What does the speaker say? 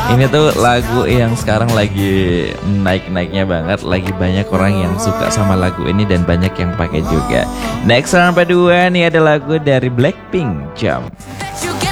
Ini tuh lagu yang sekarang lagi naik-naiknya banget. Lagi banyak orang yang suka sama lagu ini dan banyak yang pakai juga. Next yang kedua nih ada lagu dari Blackpink, Jump.